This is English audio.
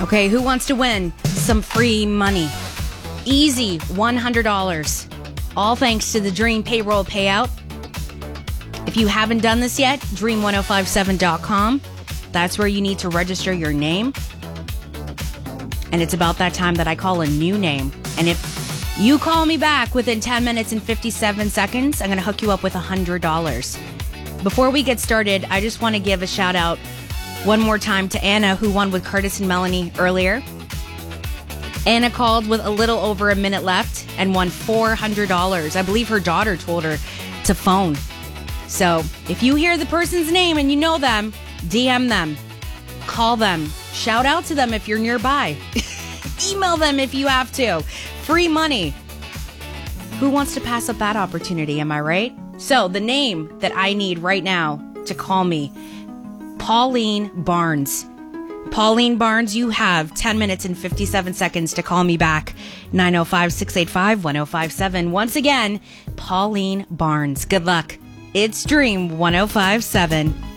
Okay, who wants to win some free money? Easy, $100. All thanks to the Dream Payroll Payout. If you haven't done this yet, dream1057.com. That's where you need to register your name. And it's about that time that I call a new name. And if you call me back within 10 minutes and 57 seconds, I'm going to hook you up with $100. Before we get started, I just want to give a shout out one more time to Anna, who won with Curtis and Melanie earlier. Anna called with a little over a minute left and won $400. I believe her daughter told her to phone. So if you hear the person's name and you know them, DM them, call them, shout out to them if you're nearby, email them if you have to. Free money. Who wants to pass up that opportunity? Am I right? So the name that I need right now to call me, Pauline Barnes. Pauline Barnes, you have 10 minutes and 57 seconds to call me back. 905-685-1057. Once again, Pauline Barnes. Good luck. It's Dream 1057.